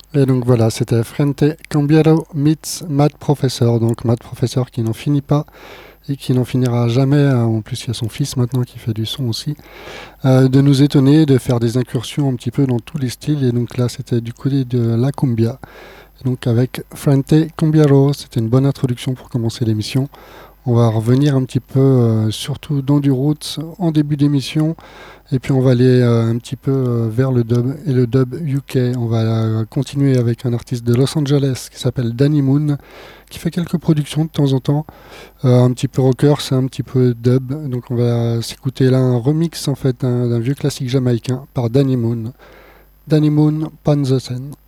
Et donc voilà, c'était Frente Cambiero meets Matt Professor. Donc Matt Professor qui n'en finit pas et qui n'en finira jamais. En plus, il y a son fils maintenant qui fait du son aussi. De nous étonner, de faire des incursions un petit peu dans tous les styles. Et donc là, c'était du côté de la cumbia. Donc avec Frente Cambiero, c'était une bonne introduction pour commencer l'émission. On va revenir un petit peu, surtout dans du roots en début d'émission. Et puis on va aller un petit peu vers le dub et le dub UK. On va continuer avec un artiste de Los Angeles qui s'appelle Danny Moon, qui fait quelques productions de temps en temps. Un petit peu rocker, c'est un petit peu dub. Donc on va s'écouter là un remix en fait d'un vieux classique jamaïcain par Danny Moon. Danny Moon, Pan the Sen.